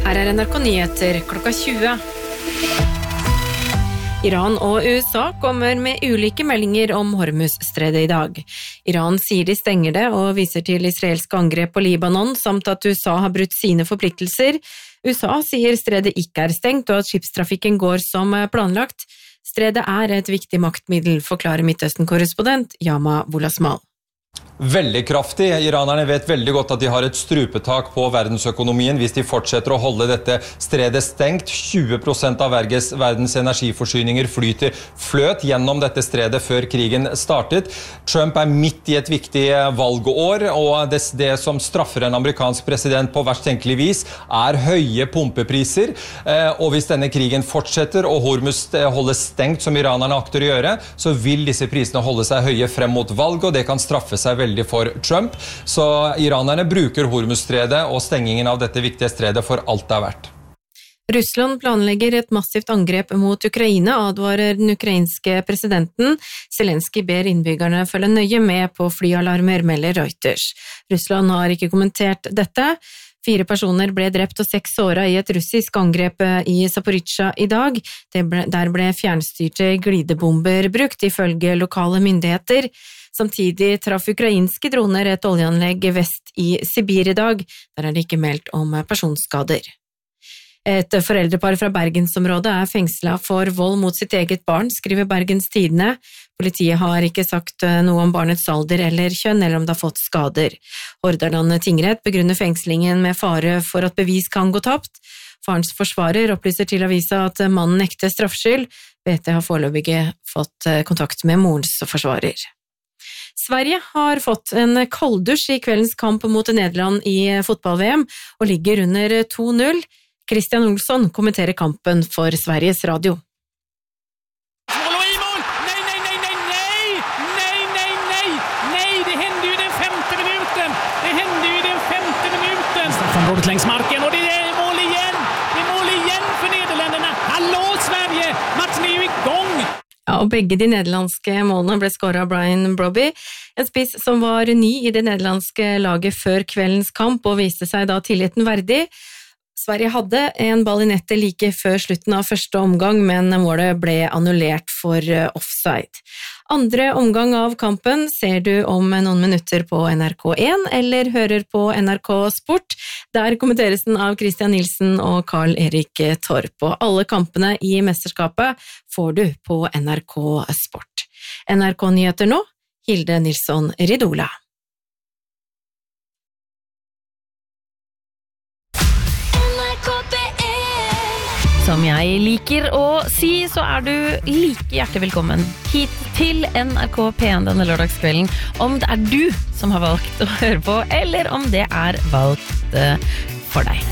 Her NRK Nyheter klokka 20. Iran og USA kommer med ulike meldinger om Hormuzstredet i dag. Iran sier de stenger det og viser til israelske angrep på Libanon, samt at USA har brutt sine forpliktelser. USA sier stredet ikke er stengt og at skipstrafikken går som planlagt. Stredet er et viktig maktmiddel, forklarer Midtøsten-korrespondent Yama Wolasmal. Veldig kraftig. Iranerne vet veldig godt at de har et strupetak på verdensøkonomien hvis de fortsetter å holde dette stredet stengt. 20% av verdens energiforsyninger fløt gjennom dette stredet før krigen startet. Trump er midt i et viktig valgår, og det som straffer en amerikansk president på verst tenkelig vis er høye pumpepriser. Og hvis denne krigen fortsetter og Hormuz holdes stengt som iranerne akter å gjøre, så vil disse prisene holde seg høye frem mot valg, og det kan straffe seg veldig for Trump. Så iranerne bruker Hormuzstredet og stengingen av dette viktige stredet for alt det er verdt. Russland planlegger et massivt angrep mot Ukraina, advarer den ukrainske presidenten. Zelensky ber innbyggerne følge nøye med på flyalarmer, melder Reuters. Russland har ikke kommentert dette. 4 personer ble drept og 6 såret i et russisk angrep i Zaporizjzja i dag. Der ble fjernstyrte glidebomber brukt, ifølge lokale myndigheter. Samtidig traff ukrainske droner et oljeanlegg vest i Sibir i dag. Der er det ikke meldt om personskader. Et foreldrepar fra Bergensområdet er fengslet for vold mot sitt eget barn, skriver Bergens Tidende. Politiet har ikke sagt noe om barnets alder eller kjønn, eller om det har fått skader. Hordaland tingrett begrunner fengslingen med fare for at bevis kan gå tapt. Farens forsvarer opplyser til avisa at mannen nekter straffskyld. BT har foreløpig fått kontakt med morens forsvarer. Sverige har fått en kalddusj i kveldens kamp mot Nederland i fotball-VM og ligger under 2-0. Christian Olsson kommenterer kampen for Sveriges Radio. Det hände ju den 5:e minuten. Straffområdet längs marken och det är mål igen. Det är mål igen för Nederländerna. Hallå Sverige! Matchen är ju igång! Ja, og begge de nederlandske målene ble skåret av Brian Brobby, en spiss som var ny i det nederlandske laget før kveldens kamp og viste seg da tilliten verdig. Sverige hadde en ball i nettet like før slutten av første omgang, men målet ble annullert for offside. Andre omgang av kampen ser du om noen minutter på NRK1 eller hører på NRK Sport. Der kommenteres den av Christian Nilsen og Karl Erik Torp. Og alle kampene i mesterskapet får du på NRK Sport. NRK Nyheter nå, Hilde Nilsson Ridola. Som jeg liker å si, så er du like hjertelig velkommen hit til NRK P1 denne lørdagskvelden. Om det er du som har valgt å høre på, eller om det er valgt for deg.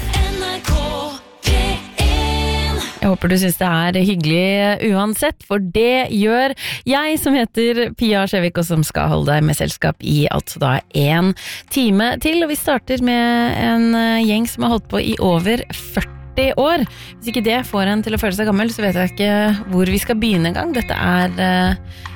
Jeg håper du synes det er hyggelig uansett, for det gjør jeg som heter Pia Skjevik, og som skal holde deg med selskap i altså da 1 time til. Og vi starter med en gjeng som har holdt på i over 40 år. Hvis ikke det får en til å føle seg gammel, så vet jeg ikke hvor vi skal begynne en gang. Dette er